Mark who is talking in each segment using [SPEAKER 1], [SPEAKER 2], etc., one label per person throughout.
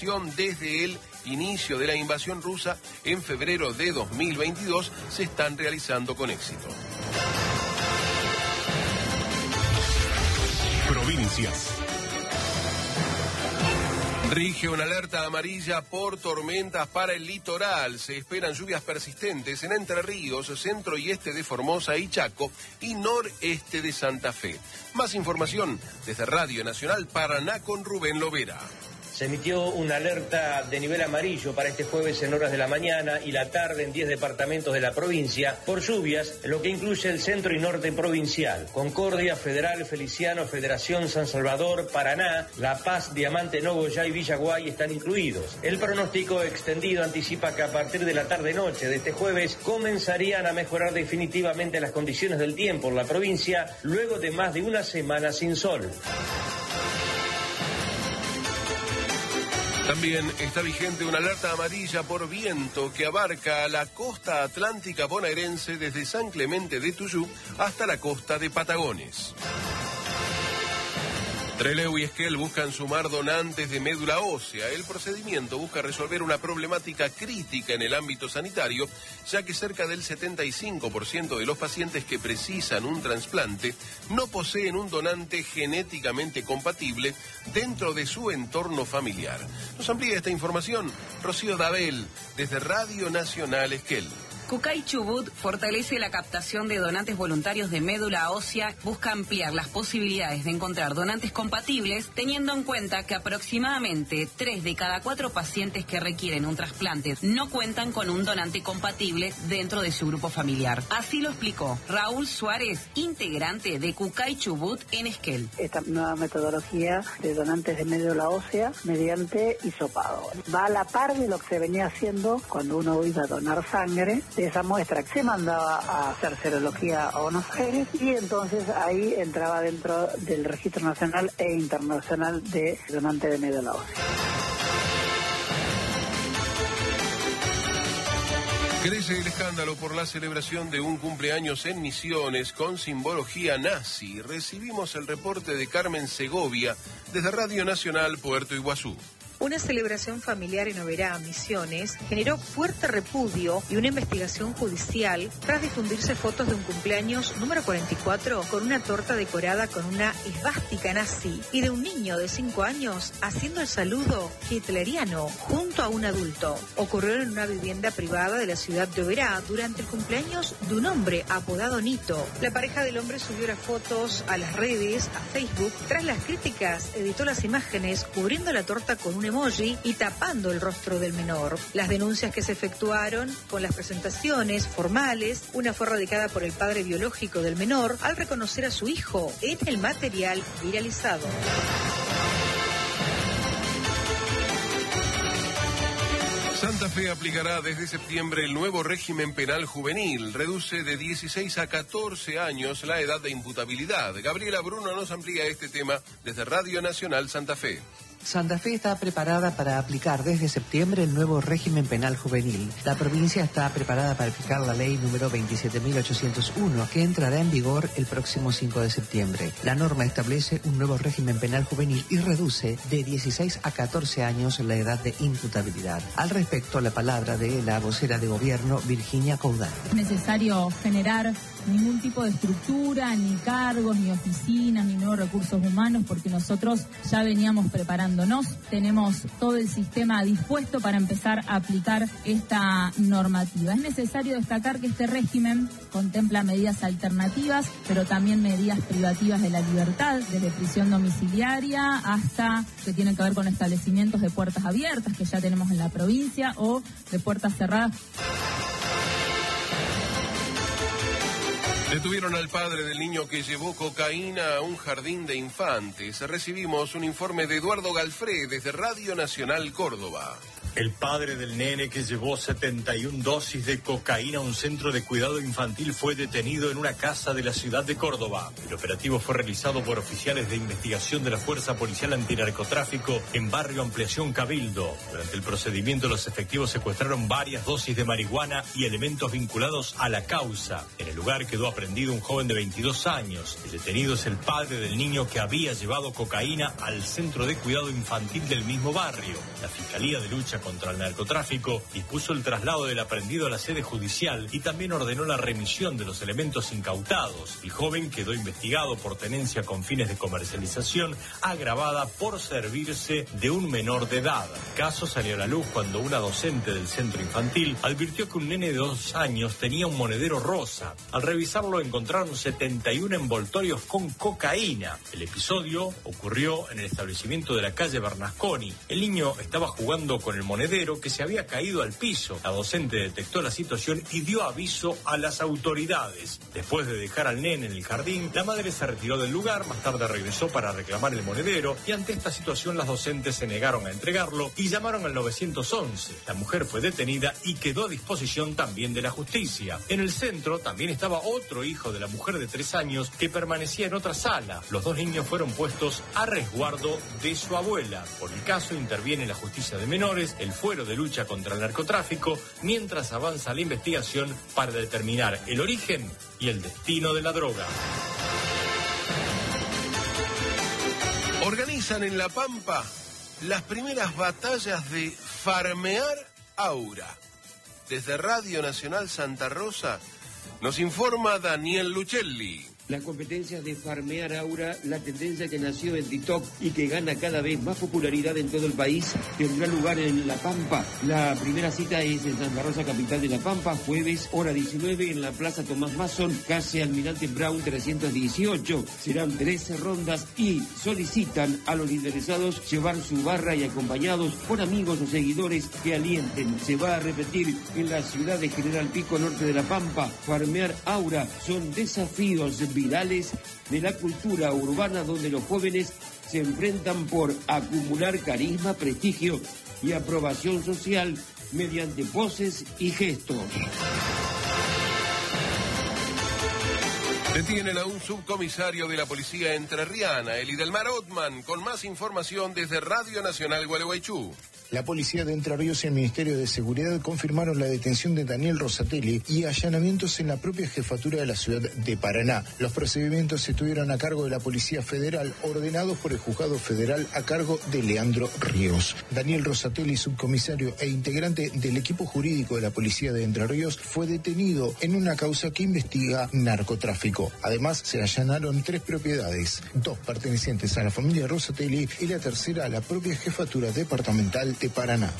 [SPEAKER 1] Desde el inicio de la invasión rusa en febrero de 2022 se están realizando con éxito.
[SPEAKER 2] Provincias.
[SPEAKER 1] Rige una alerta amarilla por tormentas para el litoral. Se esperan lluvias persistentes en Entre Ríos, centro y este de Formosa y Chaco y noreste de Santa Fe. Más información desde Radio Nacional Paraná con Rubén Lovera.
[SPEAKER 3] Se emitió una alerta de nivel amarillo para este jueves en horas de la mañana y la tarde en 10 departamentos de la provincia por lluvias, lo que incluye el centro y norte provincial. Concordia, Federal, Feliciano, Federación, San Salvador, Paraná, La Paz, Diamante, Nogoyá y Villaguay están incluidos. El pronóstico extendido anticipa que a partir de la tarde-noche de este jueves comenzarían a mejorar definitivamente las condiciones del tiempo en la provincia luego de más de una semana sin sol.
[SPEAKER 1] También está vigente una alerta amarilla por viento que abarca la costa atlántica bonaerense desde San Clemente de Tuyú hasta la costa de Patagones. Trelew y Esquel buscan sumar donantes de médula ósea. El procedimiento busca resolver una problemática crítica en el ámbito sanitario, ya que cerca del 75% de los pacientes que precisan un trasplante no poseen un donante genéticamente compatible dentro de su entorno familiar. Nos amplía esta información Rocío Dabel, desde Radio Nacional Esquel.
[SPEAKER 4] Cucay Chubut fortalece la captación de donantes voluntarios de médula ósea, busca ampliar las posibilidades de encontrar donantes compatibles, teniendo en cuenta que aproximadamente 3 de cada 4 pacientes que requieren un trasplante no cuentan con un donante compatible dentro de su grupo familiar. Así lo explicó Raúl Suárez, integrante de Cucay Chubut en Esquel.
[SPEAKER 5] Esta nueva metodología de donantes de médula ósea mediante hisopado va a la par de lo que se venía haciendo cuando uno iba a donar sangre. Esa muestra que se mandaba a hacer serología a Buenos Aires y entonces ahí entraba dentro del registro nacional e internacional de donante de médula ósea.
[SPEAKER 1] Crece el escándalo por la celebración de un cumpleaños en Misiones con simbología nazi. Recibimos el reporte de Carmen Segovia desde Radio Nacional Puerto Iguazú.
[SPEAKER 6] Una celebración familiar en Oberá, Misiones, generó fuerte repudio y una investigación judicial tras difundirse fotos de un cumpleaños número 44 con una torta decorada con una esvástica nazi y de un niño de 5 años haciendo el saludo hitleriano junto a un adulto. Ocurrió en una vivienda privada de la ciudad de Oberá durante el cumpleaños de un hombre apodado Nito. La pareja del hombre subió las fotos a las redes, a Facebook. Tras las críticas, editó las imágenes cubriendo la torta con un emoji y tapando el rostro del menor. Las denuncias que se efectuaron con las presentaciones formales, una fue radicada por el padre biológico del menor al reconocer a su hijo en el material viralizado.
[SPEAKER 1] Santa Fe aplicará desde septiembre el nuevo régimen penal juvenil. Reduce de 16 a 14 años la edad de imputabilidad. Gabriela Bruno nos amplía este tema desde Radio Nacional Santa Fe.
[SPEAKER 7] Santa Fe está preparada para aplicar desde septiembre el nuevo régimen penal juvenil. La provincia está preparada para aplicar la ley número 27.801, que entrará en vigor el próximo 5 de septiembre. La norma establece un nuevo régimen penal juvenil y reduce de 16 a 14 años la edad de imputabilidad. Al respecto, la palabra de la vocera de gobierno, Virginia Caudal.
[SPEAKER 8] Es necesario generar ningún tipo de estructura, ni cargos, ni oficinas, ni nuevos recursos humanos, porque nosotros ya veníamos preparándonos. Tenemos todo el sistema dispuesto para empezar a aplicar esta normativa. Es necesario destacar que este régimen contempla medidas alternativas, pero también medidas privativas de la libertad, desde prisión domiciliaria hasta que tienen que ver con establecimientos de puertas abiertas que ya tenemos en la provincia o de puertas cerradas.
[SPEAKER 1] Detuvieron al padre del niño que llevó cocaína a un jardín de infantes. Recibimos un informe de Eduardo Galfré desde Radio Nacional Córdoba.
[SPEAKER 2] El padre del nene que llevó 71 dosis de cocaína a un centro de cuidado infantil fue detenido en una casa de la ciudad de Córdoba. El operativo fue realizado por oficiales de investigación de la Fuerza Policial Antinarcotráfico en Barrio Ampliación Cabildo. Durante el procedimiento, los efectivos secuestraron varias dosis de marihuana y elementos vinculados a la causa. En el lugar quedó aprehendido un joven de 22 años. El detenido es el padre del niño que había llevado cocaína al centro de cuidado infantil del mismo barrio. La Fiscalía de Lucha contra el Narcotráfico dispuso el traslado del aprehendido a la sede judicial y también ordenó la remisión de los elementos incautados. El joven quedó investigado por tenencia con fines de comercialización agravada por servirse de un menor de edad. El caso salió a la luz cuando una docente del centro infantil advirtió que un nene de 2 años tenía un monedero rosa. Al revisarlo encontraron 71 envoltorios con cocaína. El episodio ocurrió en el establecimiento de la calle Bernasconi. El niño estaba jugando con el monedero que se había caído al piso. La docente detectó la situación y dio aviso a las autoridades. Después de dejar al nene en el jardín, la madre se retiró del lugar, más tarde regresó para reclamar el monedero y ante esta situación las docentes se negaron a entregarlo y llamaron al 911. La mujer fue detenida y quedó a disposición también de la justicia. En el centro también estaba otro hijo de la mujer de 3 años que permanecía en otra sala. Los 2 niños fueron puestos a resguardo de su abuela. Por el caso interviene la justicia de menores, el Fuero de Lucha contra el Narcotráfico, mientras avanza la investigación para determinar el origen y el destino de la droga.
[SPEAKER 1] Organizan en La Pampa las primeras batallas de Farmear Aura. Desde Radio Nacional Santa Rosa nos informa Daniel Luchelli.
[SPEAKER 9] Las competencias de Farmear Aura, la tendencia que nació en TikTok y que gana cada vez más popularidad en todo el país, tendrá lugar en La Pampa. La primera cita es en Santa Rosa, capital de La Pampa, jueves, hora 19, en la Plaza Tomás Mason, calle Almirante Brown 318. Serán 13 rondas y solicitan a los interesados llevar su barra y acompañados por amigos o seguidores que alienten. Se va a repetir en la ciudad de General Pico, norte de La Pampa. Farmear Aura son desafíos virales de la cultura urbana donde los jóvenes se enfrentan por acumular carisma, prestigio y aprobación social mediante poses y gestos.
[SPEAKER 1] Detienen a un subcomisario de la policía entrerriana, Elidelmar Otman, con más información desde Radio Nacional Gualeguaychú.
[SPEAKER 10] La policía de Entre Ríos y el Ministerio de Seguridad confirmaron la detención de Daniel Rosatelli y allanamientos en la propia jefatura de la ciudad de Paraná. Los procedimientos estuvieron a cargo de la Policía Federal, ordenados por el Juzgado Federal a cargo de Leandro Ríos. Daniel Rosatelli, subcomisario e integrante del equipo jurídico de la Policía de Entre Ríos, fue detenido en una causa que investiga narcotráfico. Además, se allanaron 3 propiedades, 2 pertenecientes a la familia Rosatelli y la tercera a la propia jefatura departamental de Paraná.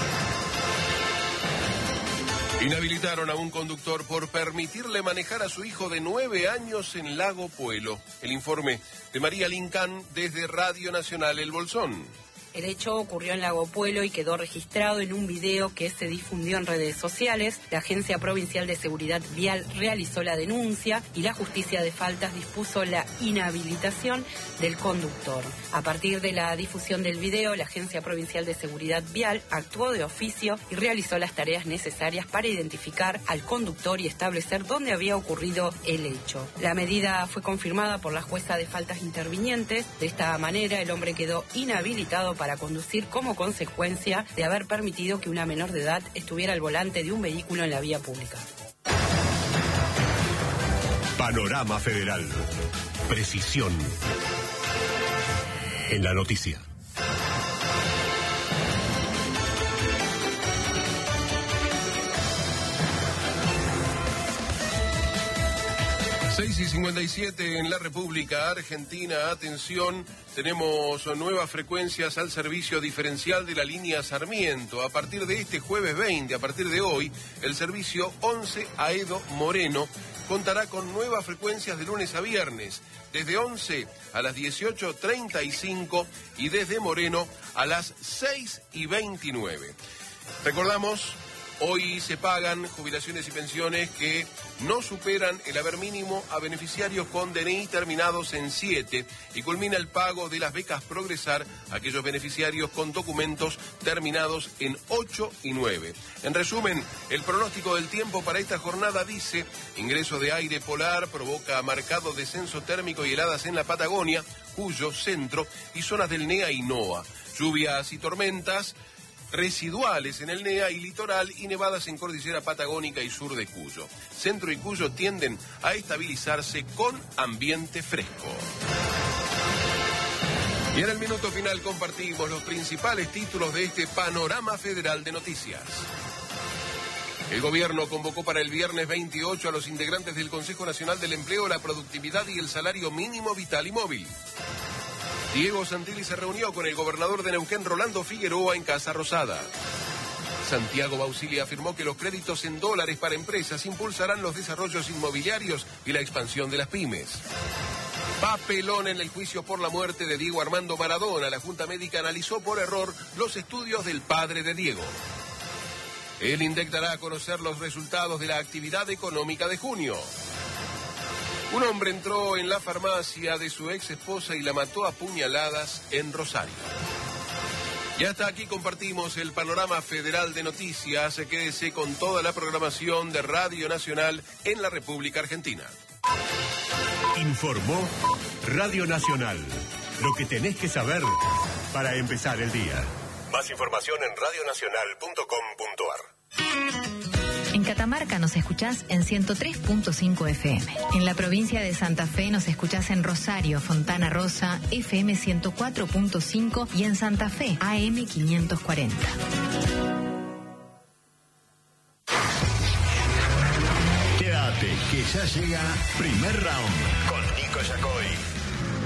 [SPEAKER 1] Inhabilitaron a un conductor por permitirle manejar a su hijo de 9 años en Lago Puelo. El informe de María Lincán desde Radio Nacional El Bolsón.
[SPEAKER 11] El hecho ocurrió en Lago Puelo y quedó registrado en un video que se difundió en redes sociales. La Agencia Provincial de Seguridad Vial realizó la denuncia y la Justicia de Faltas dispuso la inhabilitación del conductor. A partir de la difusión del video, la Agencia Provincial de Seguridad Vial actuó de oficio y realizó las tareas necesarias para identificar al conductor y establecer dónde había ocurrido el hecho. La medida fue confirmada por la jueza de faltas intervinientes. De esta manera, el hombre quedó inhabilitado para conducir como consecuencia de haber permitido que una menor de edad estuviera al volante de un vehículo en la vía pública.
[SPEAKER 12] Panorama Federal. Precisión en la noticia.
[SPEAKER 1] Seis y 57 en la República Argentina. Atención, tenemos nuevas frecuencias al servicio diferencial de la línea Sarmiento. A partir de este jueves 20, a partir de hoy, el servicio 11 Aedo Moreno contará con nuevas frecuencias de lunes a viernes, desde 11 a las 18:35 y desde Moreno a las 6:29. Recordamos Hoy se pagan jubilaciones y pensiones que no superan el haber mínimo a beneficiarios con DNI terminados en 7 y culmina el pago de las becas Progresar a aquellos beneficiarios con documentos terminados en 8 y 9. En resumen, el pronóstico del tiempo para esta jornada dice: ingreso de aire polar provoca marcado descenso térmico y heladas en la Patagonia, Cuyo, centro y zonas del NEA y NOA. Lluvias y tormentas residuales en el NEA y litoral y nevadas en cordillera patagónica y sur de Cuyo. Centro y Cuyo tienden a estabilizarse con ambiente fresco. Y en el minuto final compartimos los principales títulos de este panorama federal de noticias. El gobierno convocó para el viernes 28 a los integrantes del Consejo Nacional del Empleo, la Productividad y el Salario Mínimo Vital y Móvil. Diego Santilli se reunió con el gobernador de Neuquén, Rolando Figueroa, en Casa Rosada. Santiago Bausili afirmó que los créditos en dólares para empresas impulsarán los desarrollos inmobiliarios y la expansión de las pymes. Papelón en el juicio por la muerte de Diego Armando Maradona. La Junta Médica analizó por error los estudios del padre de Diego. El INDEC dará a conocer los resultados de la actividad económica de junio. Un hombre entró en la farmacia de su ex esposa y la mató a puñaladas en Rosario. Y hasta aquí compartimos el panorama federal de noticias. Quédese con toda la programación de Radio Nacional en la República Argentina.
[SPEAKER 12] Informó Radio Nacional. Lo que tenés que saber para empezar el día. Más información en radionacional.com.ar.
[SPEAKER 13] En Catamarca nos escuchás en 103.5 FM. En la provincia de Santa Fe nos escuchás en Rosario, Fontana Rosa, FM 104.5 y en Santa Fe, AM 540.
[SPEAKER 12] Quédate, que ya llega Primer Round con Nico Yacoy.